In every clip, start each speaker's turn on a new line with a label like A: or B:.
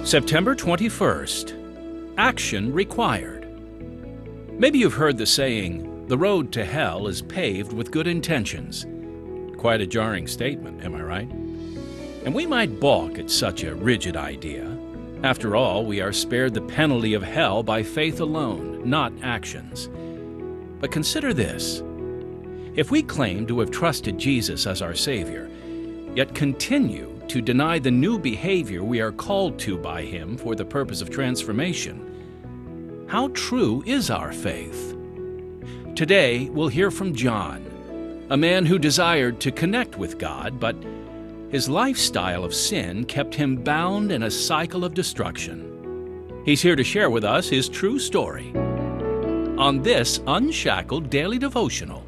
A: September 21st. Action required. Maybe you've heard the saying, "The road to hell is paved with good intentions." Quite a jarring statement, am I right? And we might balk at such a rigid idea. After all, we are spared the penalty of hell by faith alone, not actions. But consider this. If we claim to have trusted Jesus as our Savior, yet continue to deny the new behavior we are called to by Him for the purpose of transformation, how true is our faith? Today, we'll hear from John, a man who desired to connect with God, but his lifestyle of sin kept him bound in a cycle of destruction. He's here to share with us his true story on this Unshackled Daily Devotional.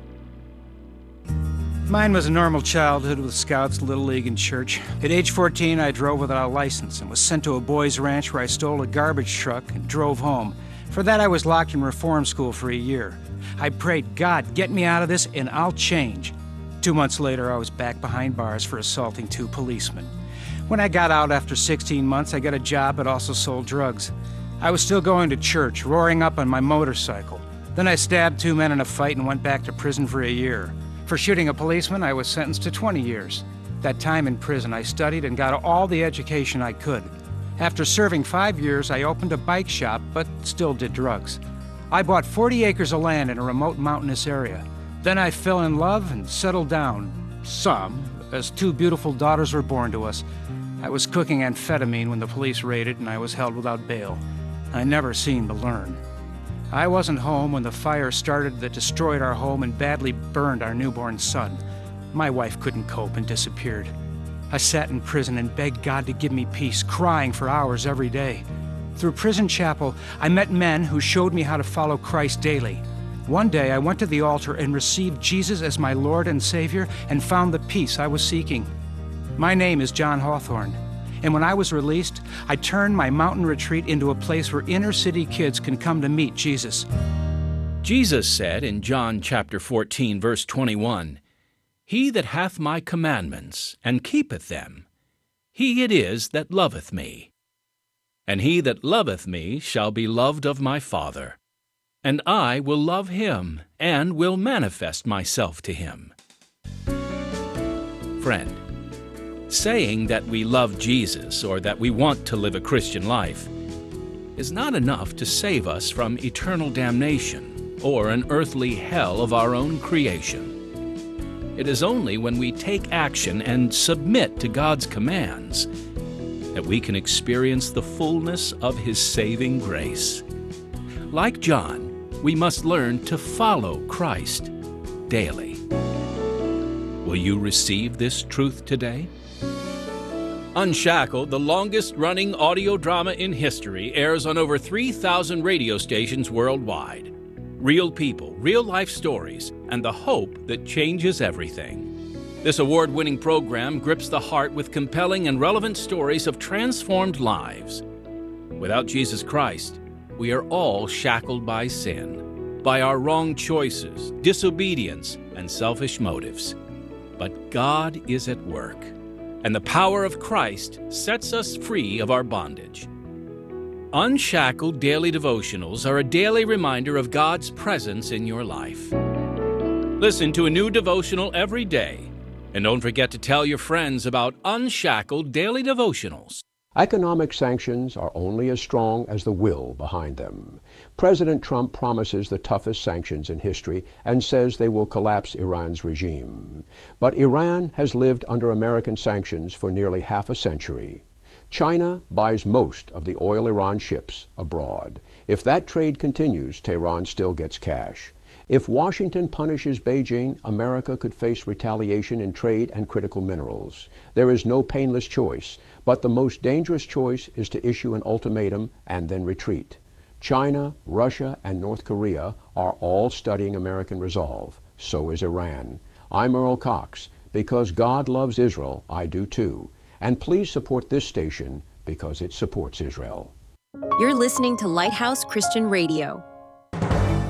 B: Mine was a normal childhood with Scouts, Little League, and church. At age 14, I drove without a license and was sent to a boys' ranch where I stole a garbage truck and drove home. For that, I was locked in reform school for a year. I prayed, "God, get me out of this and I'll change." 2 months later, I was back behind bars for assaulting 2 policemen. When I got out after 16 months, I got a job but also sold drugs. I was still going to church, roaring up on my motorcycle. Then I stabbed 2 men in a fight and went back to prison for a year. For shooting a policeman, I was sentenced to 20 years. That time in prison, I studied and got all the education I could. After serving 5 years, I opened a bike shop, but still did drugs. I bought 40 acres of land in a remote mountainous area. Then I fell in love and settled down, as 2 beautiful daughters were born to us. I was cooking amphetamine when the police raided and I was held without bail. I never seemed to learn. I wasn't home when the fire started that destroyed our home and badly burned our newborn son. My wife couldn't cope and disappeared. I sat in prison and begged God to give me peace, crying for hours every day. Through prison chapel, I met men who showed me how to follow Christ daily. One day, I went to the altar and received Jesus as my Lord and Savior and found the peace I was seeking. My name is John Hawthorne, and when I was released, I turned my mountain retreat into a place where inner city kids can come to meet Jesus.
A: Jesus said in John chapter 14, verse 21, "He that hath my commandments, and keepeth them, he it is that loveth me. And he that loveth me shall be loved of my Father. And I will love him, and will manifest myself to him." Friend, saying that we love Jesus or that we want to live a Christian life is not enough to save us from eternal damnation or an earthly hell of our own creation. It is only when we take action and submit to God's commands that we can experience the fullness of His saving grace. Like John, we must learn to follow Christ daily. Will you receive this truth today? Unshackled, the longest-running audio drama in history, airs on over 3,000 radio stations worldwide. Real people, real-life stories, and the hope that changes everything. This award-winning program grips the heart with compelling and relevant stories of transformed lives. Without Jesus Christ, we are all shackled by sin, by our wrong choices, disobedience, and selfish motives. But God is at work, and the power of Christ sets us free of our bondage. Unshackled Daily Devotionals are a daily reminder of God's presence in your life. Listen to a new devotional every day, and don't forget to tell your friends about Unshackled Daily Devotionals.
C: Economic sanctions are only as strong as the will behind them. President Trump promises the toughest sanctions in history and says they will collapse Iran's regime. But Iran has lived under American sanctions for nearly half a century. China buys most of the oil Iran ships abroad. If that trade continues, Tehran still gets cash. If Washington punishes Beijing, America could face retaliation in trade and critical minerals. There is no painless choice, but the most dangerous choice is to issue an ultimatum and then retreat. China, Russia, and North Korea are all studying American resolve. So is Iran. I'm Earl Cox. Because God loves Israel, I do too. And please support this station because it supports Israel.
D: You're listening to Lighthouse Christian Radio.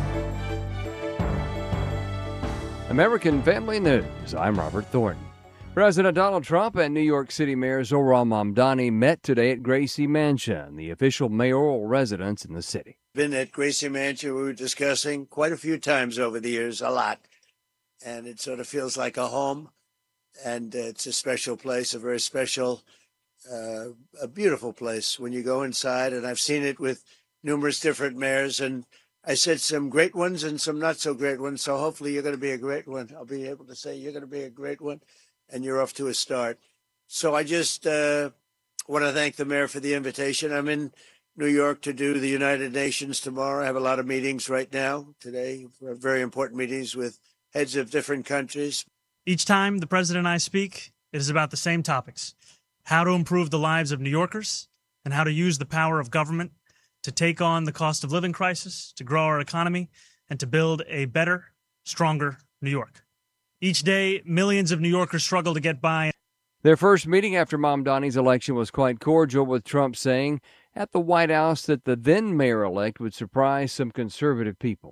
E: American Family News. I'm Robert Thornton. President Donald Trump and New York City Mayor Zohran Mamdani met today at Gracie Mansion, the official mayoral residence in the city.
F: Been at Gracie Mansion, we were discussing quite a few times over the years, a lot. And it sort of feels like a home. And it's a special place, a very special, a beautiful place when you go inside. And I've seen it with numerous different mayors. And I said some great ones and some not so great ones. So hopefully you're going to be a great one. I'll be able to say you're going to be a great one. And you're off to a start. So I just want to thank the mayor for the invitation. I'm in New York to do the United Nations tomorrow. I have a lot of meetings right now today, very important meetings with heads of different countries.
G: Each time the president and I speak, it is about the same topics: how to improve the lives of New Yorkers and how to use the power of government to take on the cost of living crisis, to grow our economy, and to build a better, stronger New York. Each day, millions of New Yorkers struggle to get by.
E: Their first meeting after Mamdani's election was quite cordial, with Trump saying at the White House that the then mayor-elect would surprise some conservative people.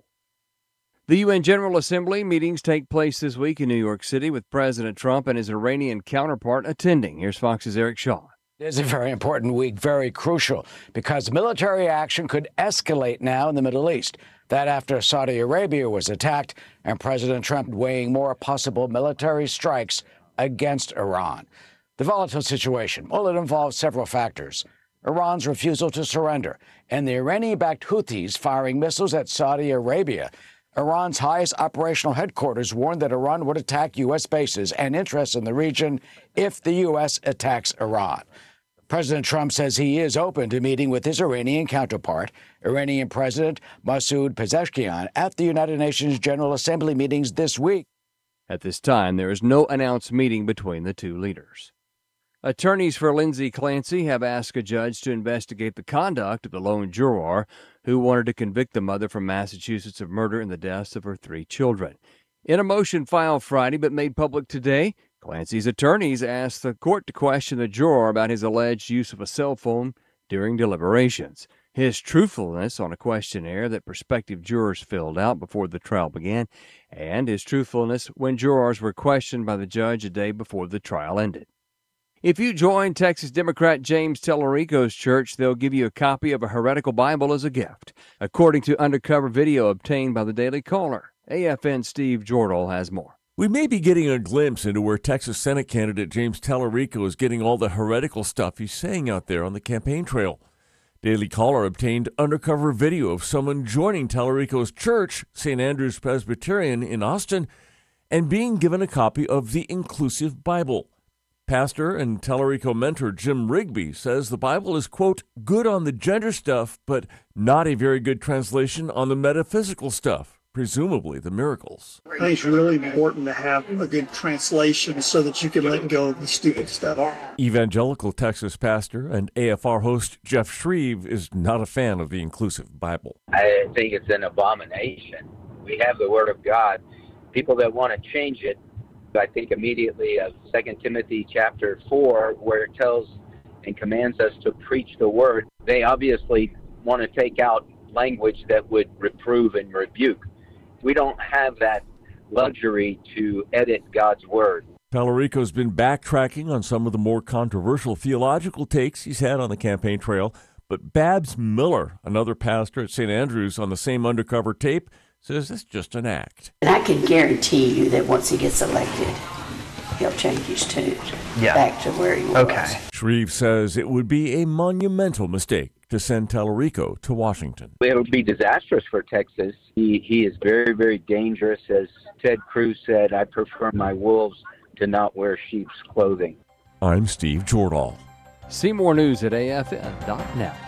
E: The UN General Assembly meetings take place this week in New York City, with President Trump and his Iranian counterpart attending. Here's Fox's Eric Shaw.
H: It is a very important week, very crucial, because military action could escalate now in the Middle East. That after Saudi Arabia was attacked and President Trump weighing more possible military strikes against Iran. The volatile situation, well, it involves several factors. Iran's refusal to surrender and the Iranian-backed Houthis firing missiles at Saudi Arabia. Iran's highest operational headquarters warned that Iran would attack U.S. bases and interests in the region if the U.S. attacks Iran. President Trump says he is open to meeting with his Iranian counterpart, Iranian President Masoud Pezeshkian, at the United Nations General Assembly meetings this week.
E: At this time, there is no announced meeting between the two leaders. Attorneys for Lindsay Clancy have asked a judge to investigate the conduct of the lone juror who wanted to convict the mother from Massachusetts of murder in the deaths of her 3 children. In a motion filed Friday but made public today, Clancy's attorneys asked the court to question the juror about his alleged use of a cell phone during deliberations, his truthfulness on a questionnaire that prospective jurors filled out before the trial began, and his truthfulness when jurors were questioned by the judge a day before the trial ended. If you join Texas Democrat James Tallarico's church, they'll give you a copy of a heretical Bible as a gift, according to undercover video obtained by the Daily Caller. AFN's Steve Jordahl has more.
I: We may be getting a glimpse into where Texas Senate candidate James Tallarico is getting all the heretical stuff he's saying out there on the campaign trail. Daily Caller obtained undercover video of someone joining Tallarico's church, St. Andrew's Presbyterian in Austin, and being given a copy of the Inclusive Bible. Pastor and Tallarico mentor Jim Rigby says the Bible is, quote, good on the gender stuff, but not a very good translation on the metaphysical stuff, presumably the miracles.
J: I think it's really important to have a good translation so that you can let go of the stupid stuff.
I: Evangelical Texas pastor and AFR host Jeff Shreve is not a fan of the Inclusive Bible.
K: I think it's an abomination. We have the Word of God. People that want to change it, I think immediately of 2 Timothy chapter 4, where it tells and commands us to preach the word. They obviously want to take out language that would reprove and rebuke. We don't have that luxury to edit God's word.
I: Tallarico's been backtracking on some of the more controversial theological takes he's had on the campaign trail, but Babs Miller, another pastor at St. Andrews on the same undercover tape, says it's just an act.
L: And I can guarantee you that once he gets elected, he'll change his tune back to where he was.
I: Shreve says it would be a monumental mistake to send Tallarico to Washington.
K: It would be disastrous for Texas. He is very, very dangerous. As Ted Cruz said, I prefer my wolves to not wear sheep's clothing.
I: I'm Steve Jordahl.
E: See more news at AFN.net.